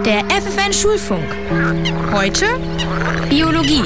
Der FFN Schulfunk. Heute Biologie.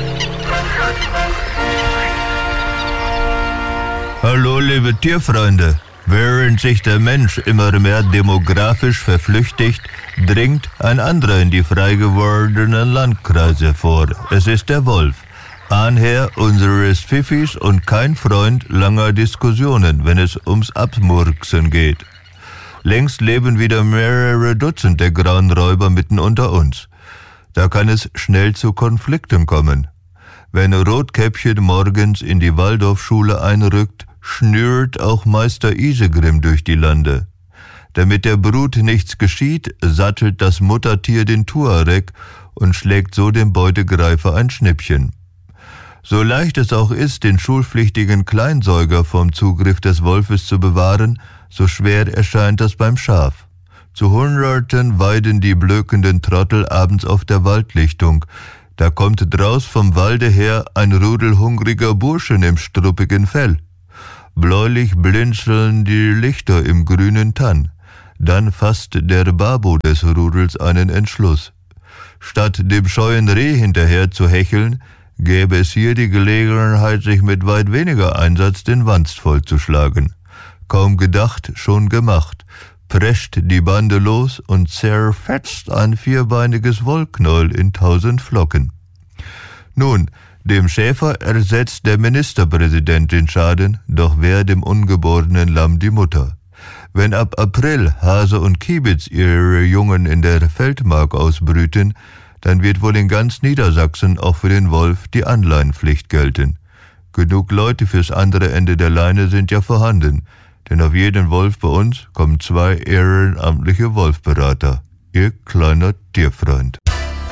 Hallo liebe Tierfreunde. Während sich der Mensch immer mehr demografisch verflüchtigt, dringt ein anderer in die frei gewordenen Landkreise vor. Es ist der Wolf. Ahnherr unseres Pfiffis und kein Freund langer Diskussionen, wenn es ums Abmurksen geht. Längst leben wieder mehrere Dutzend der grauen Räuber mitten unter uns. Da kann es schnell zu Konflikten kommen. Wenn Rotkäppchen morgens in die Waldorfschule einrückt, schnürt auch Meister Isegrim durch die Lande. Damit der Brut nichts geschieht, sattelt das Muttertier den Tuareg und schlägt so dem Beutegreifer ein Schnippchen. So leicht es auch ist, den schulpflichtigen Kleinsäuger vom Zugriff des Wolfes zu bewahren, so schwer erscheint das beim Schaf. Zu Hunderten weiden die blökenden Trottel abends auf der Waldlichtung. Da kommt draus vom Walde her ein Rudel hungriger Burschen im struppigen Fell. Bläulich blinzeln die Lichter im grünen Tann. Dann fasst der Babo des Rudels einen Entschluss. Statt dem scheuen Reh hinterher zu hecheln, gäbe es hier die Gelegenheit, sich mit weit weniger Einsatz den Wanst vollzuschlagen. Kaum gedacht, schon gemacht. Prescht die Bande los und zerfetzt ein vierbeiniges Wollknäuel in 1000 Flocken. Nun, dem Schäfer ersetzt der Ministerpräsident den Schaden, doch wer dem ungeborenen Lamm die Mutter? Wenn ab April Hase und Kiebitz ihre Jungen in der Feldmark ausbrüten, dann wird wohl in ganz Niedersachsen auch für den Wolf die Anleihenpflicht gelten. Genug Leute fürs andere Ende der Leine sind ja vorhanden, denn auf jeden Wolf bei uns kommen 2 ehrenamtliche Wolfberater. Ihr kleiner Tierfreund.